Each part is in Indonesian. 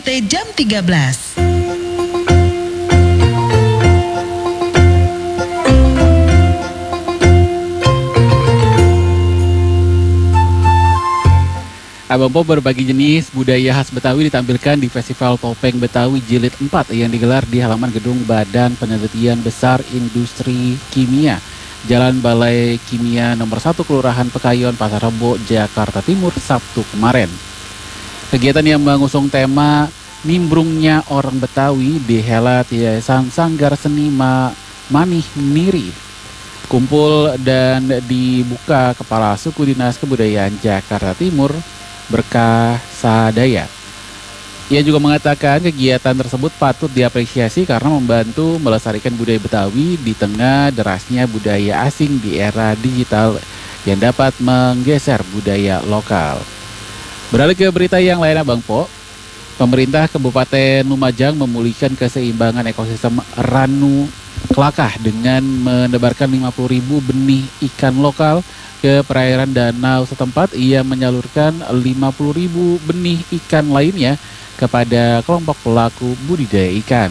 Berite jam 13. Abang Po, berbagai jenis budaya khas Betawi ditampilkan di Festival Topeng Betawi Jilid 4 yang digelar di halaman gedung Badan Penelitian Besar Industri Kimia, Jalan Balai Kimia nomor 1 Kelurahan Pekayon, Pasar Rebo, Jakarta Timur, Sabtu kemarin. Kegiatan yang mengusung tema Nimbrungnya Orang Betawi dihelat Yayasan Sanggar Seni Manih Niri. Kumpul dan dibuka Kepala Suku Dinas Kebudayaan Jakarta Timur, Berkah Sadaya. Ia juga mengatakan kegiatan tersebut patut diapresiasi karena membantu melestarikan budaya Betawi di tengah derasnya budaya asing di era digital yang dapat menggeser budaya lokal. Beralih ke berita yang lainnya, Bang Po. Pemerintah Kabupaten Lumajang memulihkan keseimbangan ekosistem Ranu Klakah dengan menebarkan 50.000 benih ikan lokal ke perairan danau setempat. Ia menyalurkan 50.000 benih ikan lainnya kepada kelompok pelaku budidaya ikan.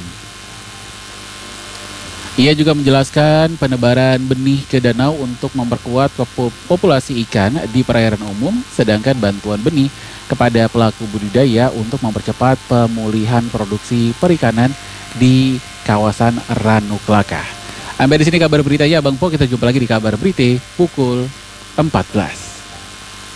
Ia juga menjelaskan penebaran benih ke danau untuk memperkuat populasi ikan di perairan umum, sedangkan bantuan benih kepada pelaku budidaya untuk mempercepat pemulihan produksi perikanan di kawasan Ranu Klakah. Sampai di sini kabar beritanya, Bang Po. Kita jumpa lagi di kabar berita pukul 14.